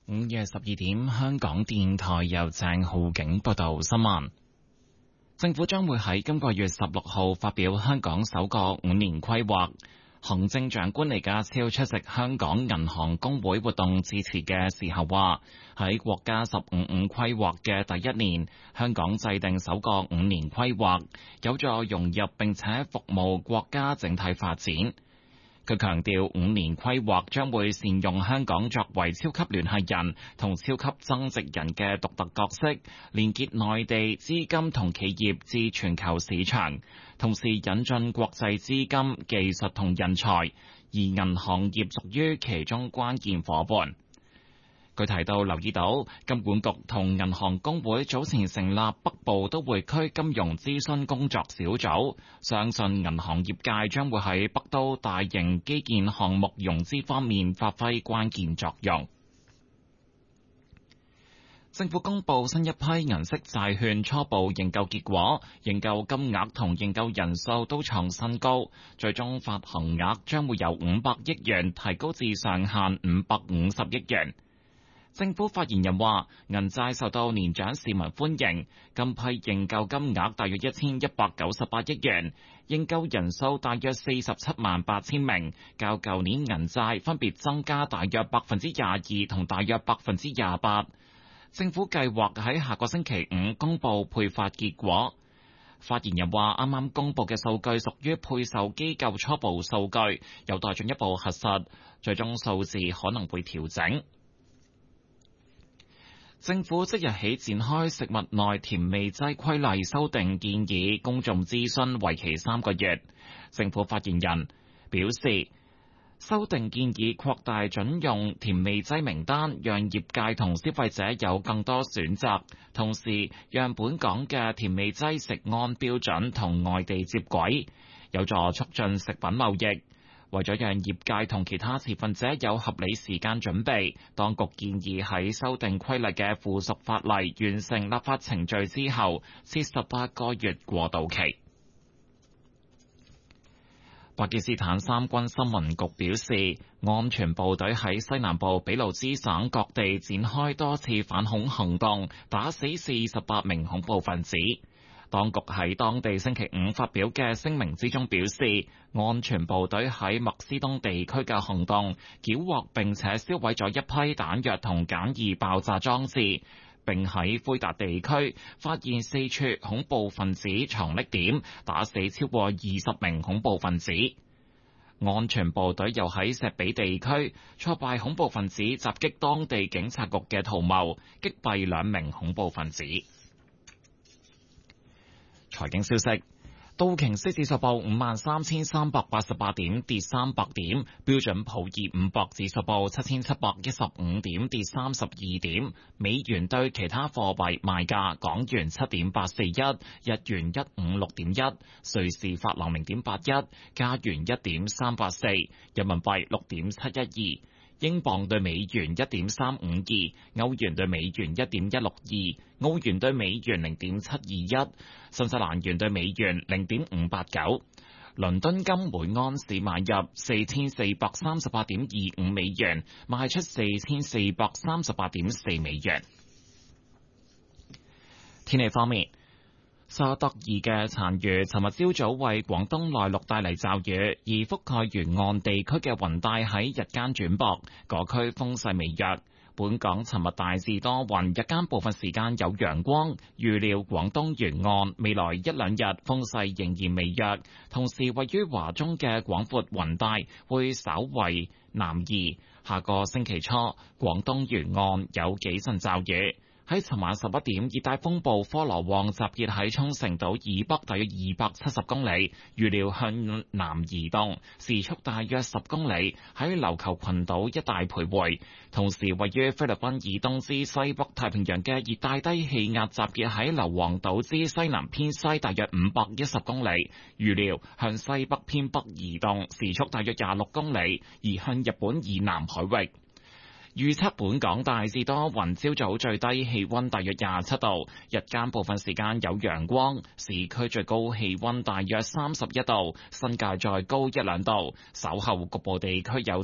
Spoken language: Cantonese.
5月12點，香港電台由鄭浩景報道新聞。政府將會喺今個月16號發表香港首個5年規劃。行政長官李家超出席香港銀行公會活動致辭嘅時候話，喺國家15規劃嘅第一年，香港制定首個5年規劃，有助融入並且服務國家整體發展。佢強調，5年規劃將會善用香港作為超級聯繫人同超級增值人嘅獨特角色，連結內地資金同企業至全球市場，同時引進國際資金、技術同人才，而銀行業屬於其中關鍵夥伴。佢提到留意到金管局同銀行公會早前成立北部都會區金融諮詢工作小組，相信銀行業界將會喺北都大型基建項目融資方面發揮關鍵作用。政府公布新一批銀色債券初步認購結果，認購金額同認購人數都創新高，最終發行額將會由500億元提高至上限550億元。政府發言人話，銀債受到年長市民歡迎，今批認購金額大約1198億元，認購人數大約478000名，較舊年銀債分別增加大約22%同大約28%。政府計劃喺下個星期5公布配發結果。發言人話，啱啱公布嘅數據屬於配售機構初步數據，有待進一步核實，最終數字可能會調整。政府即日起展開食物內甜味劑規例修訂建議公眾諮詢，為期3個月。政府發言人表示，修訂建議擴大準用甜味劑名單，讓業界同消費者有更多選擇，同時讓本港嘅甜味劑食安標準同外地接軌，有助促進食品貿易。為咗讓業界同其他持份者有合理時間準備，當局建議喺修訂規例嘅附屬法例完成立法程序之後，設18個月過渡期。巴基斯坦三軍新聞局表示，安全部隊喺西南部俾路支省各地展開多次反恐行動，打死48名恐怖分子。當局喺當地星期5發表嘅聲明之中表示，安全部隊喺麥斯東地區嘅行動，繳獲並且銷毀咗一批彈藥同簡易爆炸裝置，並喺灰達地區發現4處恐怖分子藏匿點，打死超過20名恐怖分子。安全部隊又喺石比地區挫敗恐怖分子襲擊當地警察局嘅圖謀，擊斃2名恐怖分子。財經消息，道瓊斯指數報53,388點，跌300點；標準普爾500指數報7,715點，跌32點。美元對其他貨幣賣價：港元7.841，日元156.1，瑞士法郎0.81，加元1.384，人民幣6.712。英鎊對美元1.352，歐元對美元1.162，澳元對美元0.721，新西蘭元對美元0.589。倫敦金每安士買入4438.25美元，賣出4438.4美元。天氣方面，沙德爾嘅殘餘尋日朝早為廣東內陸帶嚟驟雨，而覆蓋沿岸地區嘅雲帶喺日間轉薄，嗰區風勢微弱。本港尋日大致多雲，日間部分時間有陽光。預料廣東沿岸未來1-2日風勢仍然微弱，同時位於華中嘅廣闊雲帶會稍為南移。下個星期初，廣東沿岸有幾陣驟雨。喺尋晚11點，熱帶風暴科羅旺集結喺沖繩島以北大約270公里，預料向南移動，時速大約10公里，喺琉球群島一帶徘徊。同時，位於菲律賓以東至西北太平洋嘅熱帶低氣壓集結喺硫磺島之西南偏西大約510公里，預料向西北偏北移動，時速大約26公里，移向日本以南海域。預測本港大致多雲，朝早最低氣溫大約27度，日間部分時間有陽光，市區最高氣溫大約31度，新界再高1-2度，稍後局部地區有